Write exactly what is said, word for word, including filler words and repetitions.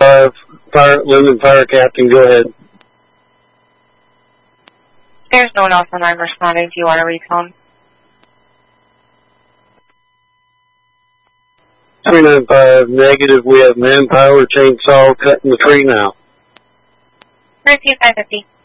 five, fire, Linden Fire Captain, go ahead. There's no one else on I'm responding. Do you want to recon? three nine five, negative. We have manpower chainsaw cutting the tree now. Receive five fifty.